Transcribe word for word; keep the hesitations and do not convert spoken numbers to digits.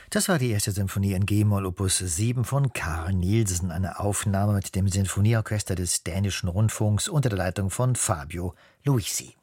Das war die erste Symphonie in G-Moll Opus sieben von Carl Nielsen, eine Aufnahme mit dem Sinfonieorchester des Dänischen Rundfunks unter der Leitung von Fabio Luisi.